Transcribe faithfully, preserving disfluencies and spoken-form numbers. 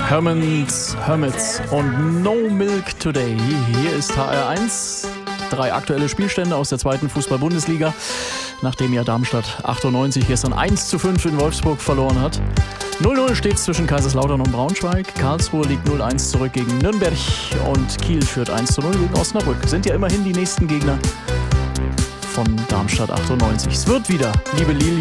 Hermans, Hermits und No Milk Today. Hier ist H R eins. Drei aktuelle Spielstände aus der zweiten Fußball-Bundesliga, nachdem ja Darmstadt achtundneunzig gestern eins zu fünf in Wolfsburg verloren hat. null null steht es zwischen Kaiserslautern und Braunschweig. Karlsruhe liegt null eins zurück gegen Nürnberg und Kiel führt eins zu null gegen Osnabrück. Sind ja immerhin die nächsten Gegner von Darmstadt achtundneunzig. Es wird wieder, liebe Lili,